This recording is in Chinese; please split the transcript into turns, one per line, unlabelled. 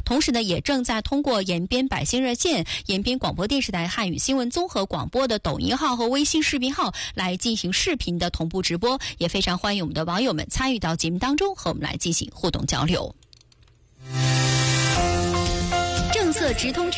同时呢，也正在通过延边百姓热线、延边广播电视台汉语新闻综合广播的抖音号和微信视频号来进行视频的同步直播，也非常欢迎我们的网友们参与到节目当中，和我们来进行互动交流。政策直通车。